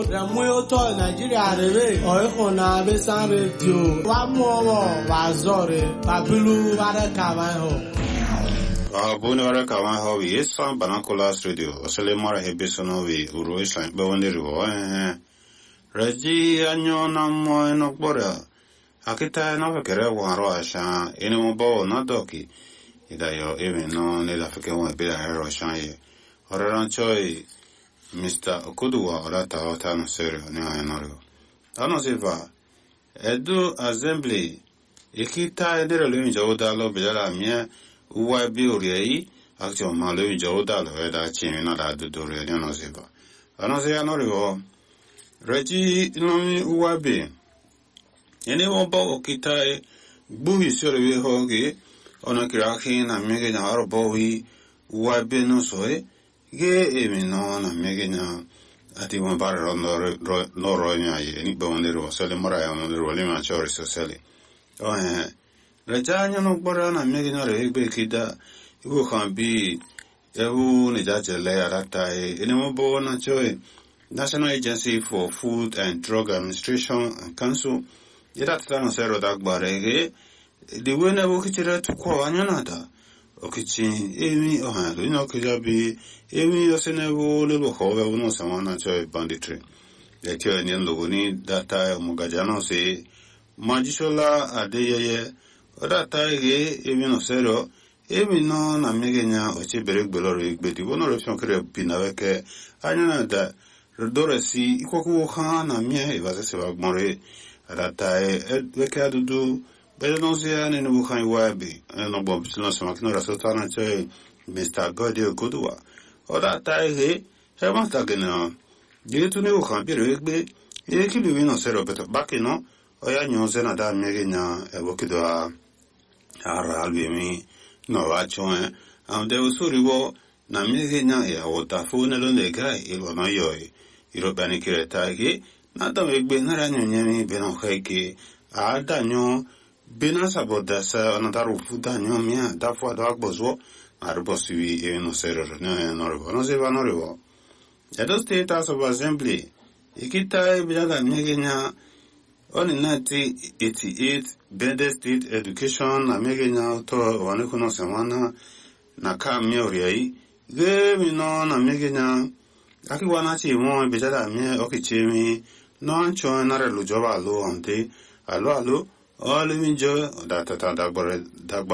Ramuyoto Nigeria rebe oikona besan radio wa mowo wa zore babilu wada kawan ho Buni wada kawan ho wi yesan banakolas radio osele mara hebesono wi uro isan be wonde ribo Raji anyo na mo enokbora akita na fekere waro asha ene mo bo na doki idayo even no ne la feke won be la ro asha ye oraran choi Mr. Okuduwa orata otano serio ni ayanorio. Ano sifa, edu assembly, ikita edere lumi jawda lo bidala miye uwa bi uriei, aktio ma lumi jawda lo eda chimi na da duduri ni ano sifa. Ano sifa anorio, reji nomi uwa bi, ene wombo okita buhi siri hogi, ono kiraki na mege na arobohi uwa bi no soe, ge emi no na megenya ati won bar no ro nya ye ni bo ne ro sele mara ya no ro le ma chori so sele le janya no bora na megenya re be kida iwo kan bi ewu ne ja jele arata ene mo bo na choi National Agency for Food and Drug Administration and Council ira tata no sero dagbare ge the way na wo kichira to ko anya na da okichi emi ohando ino kujabi emi yosenevo lelo howe uno samana choy banditry lekyo ni ndogoni data mugajano se majishola adeyeye data ge emi no sero emi no na megenya ochi beregbeloro igbeti bono reption kre pinaweke anya da rodoresi ikoku ha na mie ivaze se bagmore data weke adudu Pero no sea ni no bukan wabi, no bomb sino sama kino rasotana che Mr. Godi Okuduwa. Oda taige, hema tagena. Diretu ne bukan pero ekbe, eki bibi no sero beto bakino, oya nyonze na da megenya evokidoa ara albimi no wacho de usuriwo na megenya ya otafu ne lo negai ilo no yoi. Iro bani kire taige, na da ekbe na ranyo nyemi beno heke, adanyo Bena saboda sa another fuda nyomia da fwa da agbozo arbosi e no serero no se va no revo. Edo State House of Assembly ikita ibilaga megenya on 1988 Bende State Education na megenya to wanekuno semana na kamiori ge mino na megenya akiwana chi mo ibilaga me okichemi no ancho na relujoba lo ante alo All we enjoy that